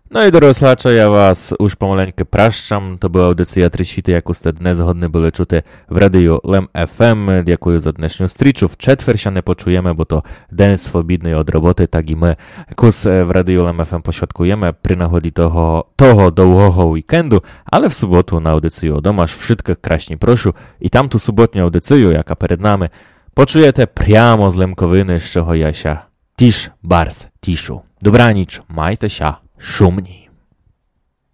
No i doroslacze, ja was już pomalenьки прощам. To była audycja Трещити, яку сте дне згодні були чути в радіо Лем FM. Дякую за днешню стрічу. В четвер ще не почуємо, бо то день свобідний від роботи, так і ми якось в радіо Лем FM посвяткуємо при нагоді того довгого вікенду, але в суботу на аудицію домаш wszystkich краще прошу. І там ту суботню аудицію, яка перед нами, почуєте прямо з Лемковини, з чого я ся тіш барс тішу. Добраніч, майте ся. Шумні.